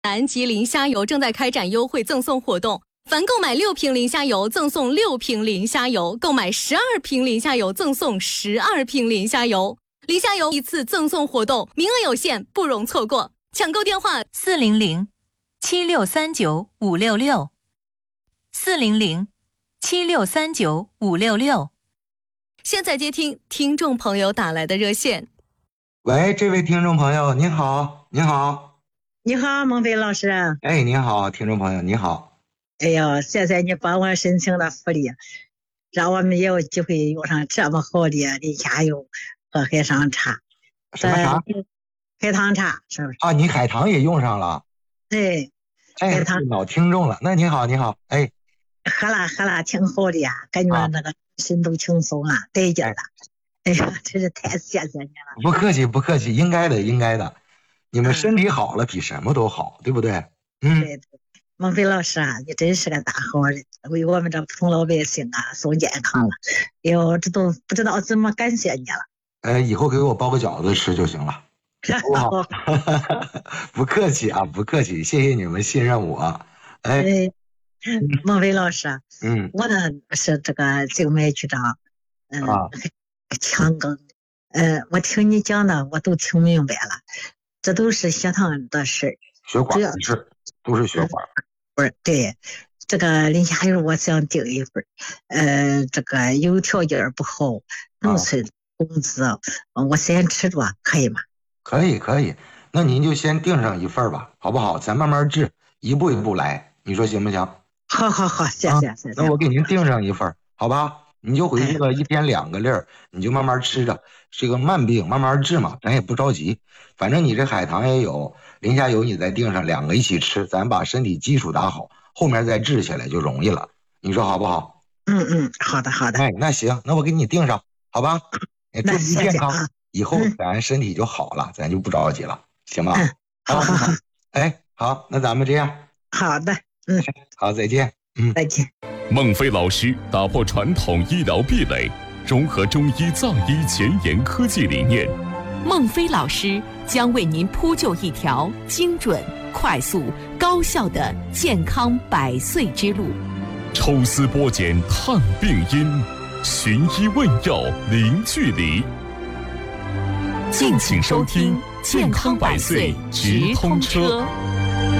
南极磷虾油正在开展优惠赠送活动，凡购买6瓶磷虾油赠送6瓶磷虾油，购买12瓶磷虾油赠送12瓶磷虾油。磷虾油一次赠送活动，名额有限，不容错过。抢购电话 400-7639-566，400-7639-566。 现在接听听众朋友打来的热线。 喂，这位听众朋友，您好，您好。 你好，孟飞老师。 哎，您好，听众朋友，你好。 哎呦，谢谢你帮我申请了福利，让我们也有机会用上这么好的磷虾油和海棠茶。 什么茶？ 海棠茶，是不是？ 啊，你海棠也用上了。 对， 哎，老听众了。那你好，你好。哎， 喝了，挺好的呀，感觉那个心都轻松了，得劲了。哎呀，真是太谢谢你了。 不客气，不客气，应该的，应该的。你们身体好了，比什么都好，对不对？ 对，孟飞老师啊，你真是个大好人，为我们这普通老百姓啊送健康了。哎呦，这都不知道怎么感谢你了。 以后给我包个饺子吃就行了。好不好？不客气啊，不客气，谢谢你们信任我。哎， 孟飞老师，我呢是这个静脉曲张，腔梗，我听你讲的我都听明白了，这都是血糖的事， 血管的事，都是血管。 不是，对，这个磷虾油我想订一份，这个有条件不好，农村工资，我先吃着，可以吗？ 可以，那您就先订上一份吧，好不好？咱慢慢治，一步一步来，你说行不行？ 好，谢谢。 那我给您订上一份，好吧？你就回去了，1天2个粒儿，你就慢慢吃着，这个慢病慢慢治嘛，咱也不着急。反正你这海棠也有，磷虾油你再订上，2个一起吃，咱把身体基础打好，后面再治起来就容易了。你说好不好？ 好的。 哎，那行，那我给你订上，好吧？祝你健康。 谢谢以后咱身体就好了，咱就不着急了，行吧？ 好。 哎，好，那咱们这样。 好的， 好，再见。 再见。 孟飞老师打破传统医疗壁垒，融合中医藏医前沿科技理念。 孟飞老师将为您铺就一条精准、快速、高效的健康100岁之路。 抽丝剥茧探病因，寻医问药零距离。敬请收听健康100岁直通车。